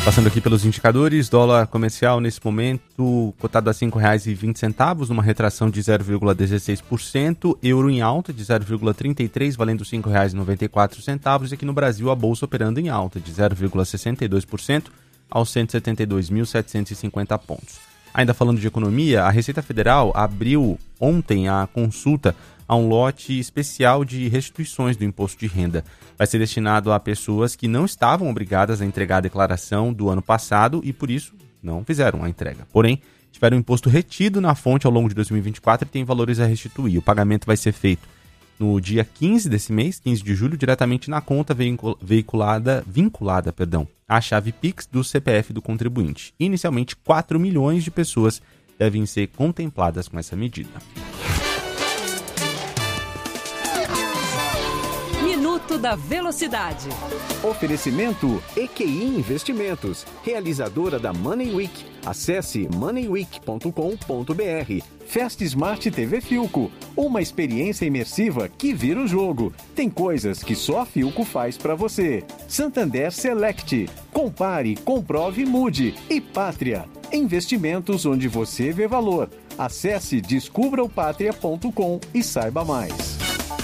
Passando aqui pelos indicadores, dólar comercial nesse momento cotado a R$ 5,20, numa retração de 0,16%, euro em alta de 0,33, valendo R$ 5,94, e aqui no Brasil a bolsa operando em alta de 0,62% aos 172.750 pontos. Ainda falando de economia, a Receita Federal abriu ontem a consulta a um lote especial de restituições do imposto de renda. Vai ser destinado a pessoas que não estavam obrigadas a entregar a declaração do ano passado e, por isso, não fizeram a entrega. Porém, tiveram o imposto retido na fonte ao longo de 2024 e tem valores a restituir. O pagamento vai ser feito no dia 15 desse mês, 15 de julho, diretamente na conta vinculada à chave Pix do CPF do contribuinte. Inicialmente, 4 milhões de pessoas devem ser contempladas com essa medida. Minuto da Velocidade. Oferecimento EQI Investimentos, realizadora da Money Week. Acesse moneyweek.com.br. Fast Smart TV Philco, uma experiência imersiva que vira o jogo. Tem coisas que só a Philco faz para você. Santander Select, compare, comprove, mude. E Pátria, investimentos onde você vê valor. Acesse descubraopatria.com e saiba mais.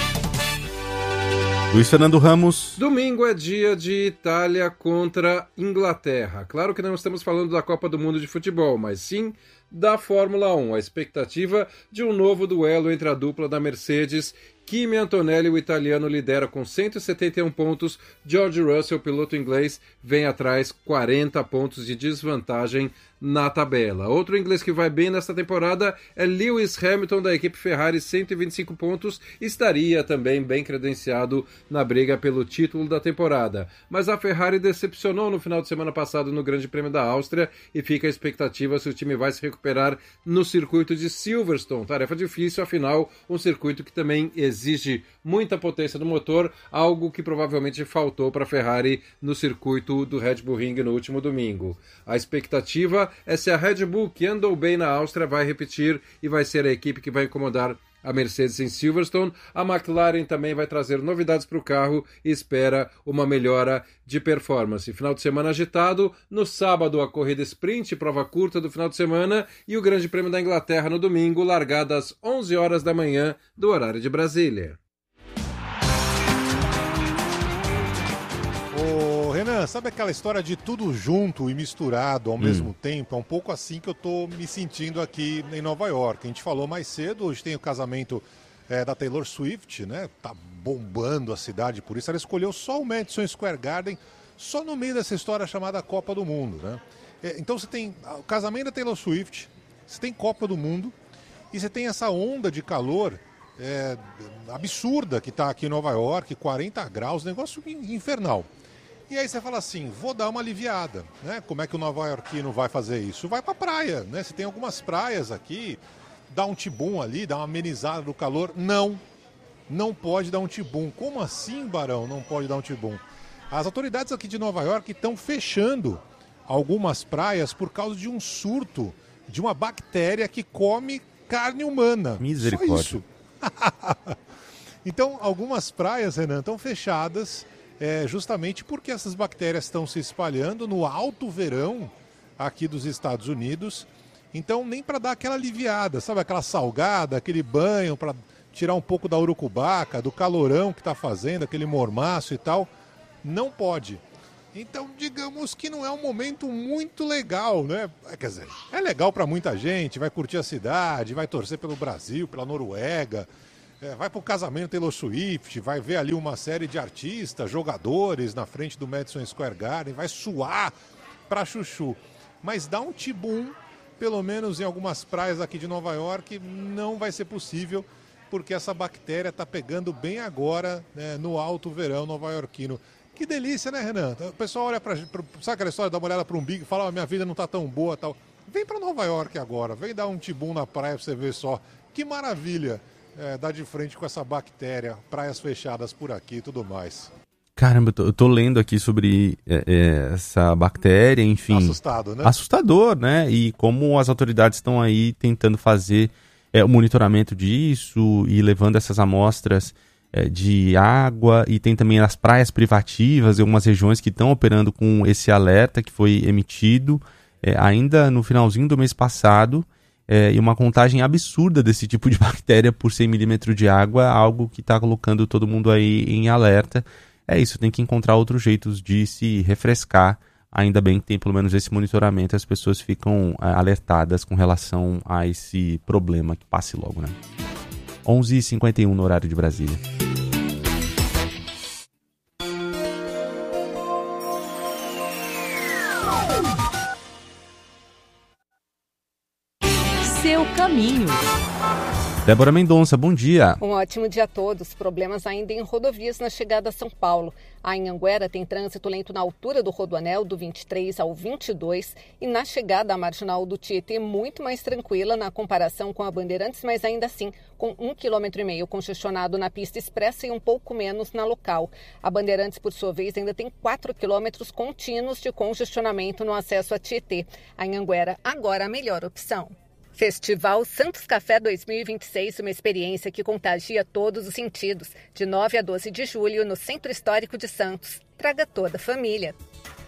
Luiz Fernando Ramos. Domingo é dia de Itália contra Inglaterra. Claro que não estamos falando da Copa do Mundo de futebol, mas sim da Fórmula 1. A expectativa de um novo duelo entre a dupla da Mercedes. Kimi Antonelli, o italiano, lidera com 171 pontos. George Russell, piloto inglês, vem atrás 40 pontos de desvantagem na tabela. Outro inglês que vai bem nesta temporada é Lewis Hamilton, da equipe Ferrari, 125 pontos, estaria também bem credenciado na briga pelo título da temporada. Mas a Ferrari decepcionou no final de semana passado no Grande Prêmio da Áustria e fica a expectativa se o time vai se recuperar no circuito de Silverstone. Tarefa difícil, afinal, um circuito que também exige muita potência do motor, algo que provavelmente faltou para a Ferrari no circuito do Red Bull Ring no último domingo. A expectativa é se a Red Bull, que andou bem na Áustria, vai repetir e vai ser a equipe que vai incomodar a Mercedes em Silverstone. A McLaren também vai trazer novidades para o carro e espera uma melhora de performance. Final de semana agitado. No sábado, a corrida sprint, prova curta do final de semana, e o Grande Prêmio da Inglaterra no domingo, largada às 11 horas da manhã do horário de Brasília. Renan, sabe aquela história de tudo junto e misturado ao mesmo tempo? É um pouco assim que eu tô me sentindo aqui em Nova York. A gente falou mais cedo, hoje tem o casamento da Taylor Swift, né? Tá bombando a cidade por isso. Ela escolheu só o Madison Square Garden, só no meio dessa história chamada Copa do Mundo, né? Então você tem o casamento da Taylor Swift, você tem Copa do Mundo e você tem essa onda de calor absurda que tá aqui em Nova York, 40 graus, negócio infernal. E aí você fala assim, vou dar uma aliviada, né? Como é que o nova-iorquino vai fazer isso? Vai pra praia, né? Você tem algumas praias aqui, dá um tibum ali, dá uma amenizada do calor. Não pode dar um tibum. Como assim, Barão, não pode dar um tibum? As autoridades aqui de Nova York estão fechando algumas praias por causa de um surto de uma bactéria que come carne humana. Misericórdia. Só isso. Então, algumas praias, Renan, estão fechadas justamente porque essas bactérias estão se espalhando no alto verão aqui dos Estados Unidos. Então, nem para dar aquela aliviada, sabe? Aquela salgada, aquele banho para tirar um pouco da urucubaca, do calorão que está fazendo, aquele mormaço e tal, não pode. Então, digamos que não é um momento muito legal, né? Quer dizer, é legal para muita gente, vai curtir a cidade, vai torcer pelo Brasil, pela Noruega, vai para o casamento Taylor Swift, vai ver ali uma série de artistas, jogadores na frente do Madison Square Garden, vai suar para chuchu. Mas dá um tibum, pelo menos em algumas praias aqui de Nova York, não vai ser possível, porque essa bactéria está pegando bem agora, né, no alto verão nova-iorquino. Que delícia, né, Renan? O pessoal olha para... Sabe aquela história, dá uma olhada para um umbigo e fala, minha vida não está tão boa, tal. Vem para Nova York agora, vem dar um tibum na praia para você ver só. Que maravilha dar de frente com essa bactéria, praias fechadas por aqui e tudo mais. Caramba, eu tô lendo aqui sobre essa bactéria, enfim... Assustado, né? Assustador, né? E como as autoridades estão aí tentando fazer o monitoramento disso e levando essas amostras de água, e tem também as praias privativas e algumas regiões que estão operando com esse alerta que foi emitido ainda no finalzinho do mês passado, e uma contagem absurda desse tipo de bactéria por 100 milímetros de água, algo que está colocando todo mundo aí em alerta. É isso, tem que encontrar outros jeitos de se refrescar. Ainda bem que tem pelo menos esse monitoramento, as pessoas ficam alertadas com relação a esse problema, que passe logo, né? 11h51 no horário de Brasília. Seu caminho. Débora Mendonça, bom dia. Um ótimo dia a todos. Problemas ainda em rodovias na chegada a São Paulo. A Anhanguera tem trânsito lento na altura do Rodoanel, do 23 ao 22, e na chegada à Marginal do Tietê, muito mais tranquila na comparação com a Bandeirantes, mas ainda assim com 1,5 km congestionado na pista expressa e um pouco menos na local. A Bandeirantes, por sua vez, ainda tem 4 quilômetros contínuos de congestionamento no acesso a Tietê. A Anhanguera, agora a melhor opção. Festival Santos Café 2026, uma experiência que contagia todos os sentidos. De 9 a 12 de julho, no Centro Histórico de Santos. Traga toda a família.